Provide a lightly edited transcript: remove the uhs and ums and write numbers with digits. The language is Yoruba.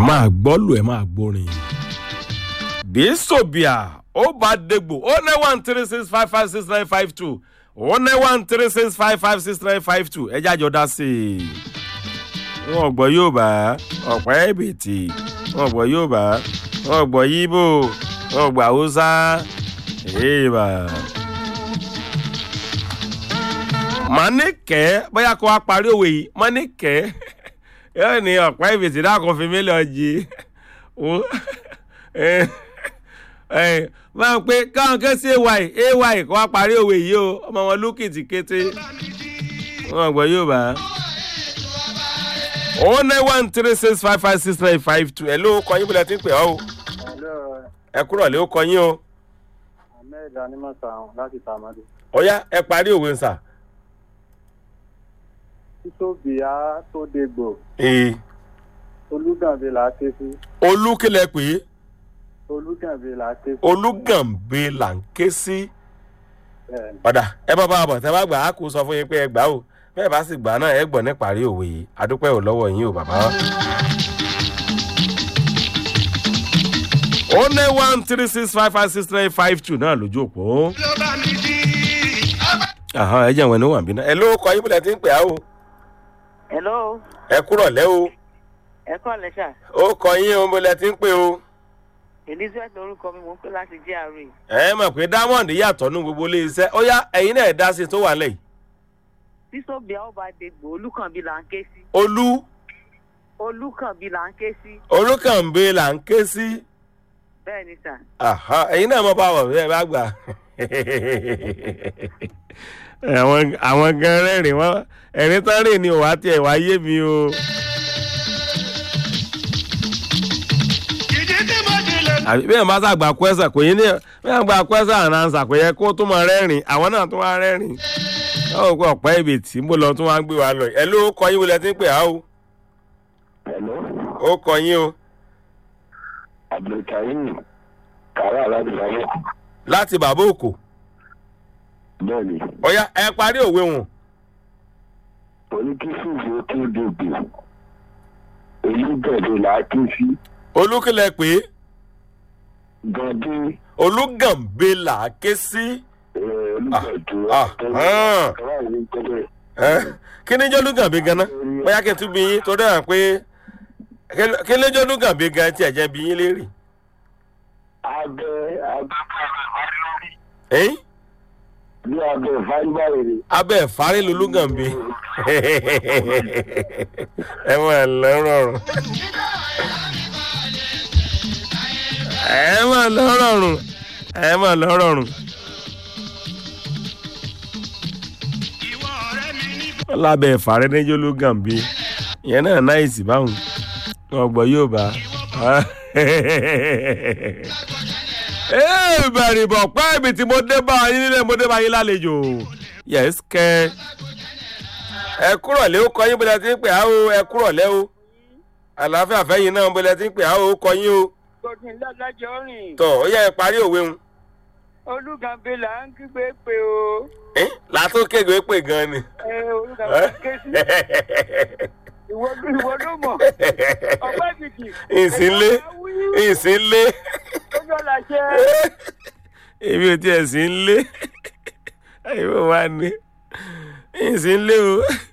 máa gbọ́lù ẹ̀ máa gbórin. Bísọ̀bìà ó bá dégbò 09136556952 09136556952 ẹ jájọ dá sí i. Wọ́n gbọ́ Yorùbá ọ̀pẹ́ ẹ̀bìtì wọ́n gbọ́ Yorùbá wọ́n gbọ́ Yíbò wọ́n gbọ́ Haúsá èèbà. Màníkẹ́ bóyá kó wá parí òwe yìí Màníkẹ́ yóò ní ọ̀pẹ́ ẹ̀bìtì dákun fi mí lọ jí máa ń pé káwọn ké sí ay kó wá parí òwe yìí o ọmọ wọn lókìtì kété wọ́n gbọ́ Yorùbá. 09136556952 ẹ ló kọ yín bọ́lá tí ń pè ọ́ o. Ẹ kúrò lé ó kọ yín o. Ahmed Animasa láti Tamale. Ọ̀yá ẹ parí òwe nsà. Bísọ̀bìà tó dégbò. Olúgànbé là á ké sí. Olúkílẹ̀ pé. Olúgànbé là á ké sí. Olúgànbé là ń ké sí. Ọ̀dà ẹ bá bá a bọ̀ tẹ́ bá gbà á kó sọ fún yín pé ẹ gbà o. Bẹ́ẹ̀ bá sì gbà náà ẹ gbọ́ ní parí òwe yìí adúpẹ́ ò lọ́wọ́ yín o bàbá. 09136556952 náà lójú òpó. Ẹ jẹ́ àwọn ẹni wà bí náà. Ẹ ló kọ yín bílẹ̀ tí ń pè á o. Hello. Ẹ kúrọ̀ lẹ́ o. Ẹ kọ́ lẹ́sà. Ó kọ yín o bílẹ̀ tí ń pè o. Elizabeth lorúkọ mi mò ń pè láti GRA. Ẹ mọ̀ pé Diamond yàtọ̀ nú gbogbo ilé iṣẹ́ ó yá ẹ̀yin náà dá sí tó wà lẹ́yìn. Bísọ̀bìà ó bá dégbò Olúkànbí là ń ké sí. Olúkànbí là ń ké sí. Olúkànbí là ń ké sí. Bẹ́ẹ̀ ni sà. Ẹ̀yin náà mọ̀ bá wọ̀ bẹ́ẹ̀ bá gbà. Àwọn gan rẹ́rìn wọ́n ẹ̀rín tán rìn ní òwá tí ẹ̀ wá yé mi o. Àbí bẹ́ẹ̀ bá sàgbà kwẹ́sà kò yín ní bẹ́ẹ̀ gba kwẹ́sà ànánsà kò yẹ kó tó máa rẹ́rìn àwọn náà tó wá rẹ́rìn. Ó kọ ọ̀pẹ́ ibi tí mo lọ tún wá gbé wa lọ. Ẹ ló kọ yín wọlé tí ń pè á o. Hello. Ó kọ yín o. Abdulkarim Kara láti Bàbá Òkò. Láti Bàbá Òkò. Bẹ́ẹ̀ni. Ọ̀yá ẹ parí òwe wọn. Oníkísùfù tó dègbò. Olúgànbé là á ké sí. Olúkílẹ̀ pé. Gànbé. Olúgànbé là á ké sí. Kí ni jẹ́ Olúgànbé gan-an? Bóyá kí n tún bí yín tó dáhùn pé kí ni jẹ́ Olúgànbé gan-an tí ẹ̀jẹ̀ bí yín léèrè? Bí abẹ́ ìfárí báyìí ni. Abẹ́ ìfárí lolúgànbé. Ẹ máa lọ́rọ̀rùn. Ẹ máa lọ́rọ̀rùn. Lábẹ́ ìfàrẹ́ níjó ló gànbí ìyẹn náà náìsì báwọn ọgbọ̀n yóò bá bẹ̀rẹ̀ bọ̀ pẹ́ ibi tí mo dé bá yín nílé mo dé bá yín lálejò yẹ́s kẹ́ ẹ kúrọ̀ lé ó kọ yín bọ́lá tí ń pè á o ẹ kúrọ̀ lẹ́ o àlàáfíà fẹ́yìn náà bọ́lá tí ń pè á o ó kọ yín o. Gbọ̀dún lọ́jọ́ rìn. Tọ́ ó yẹ ẹ parí òwe ń. Olúgànbé là ń kígbe pé o. Látó kéde pé gan ni. Olúgànbé ké sí. Ìwọ ló mọ̀. Ọ̀pẹ́ bìtì. Ìsínlé. Ojú ọ̀la ṣe. Èmi ò tiẹ̀ sí ń lé. Àyẹ̀wò wa ni. Ìsínlé o.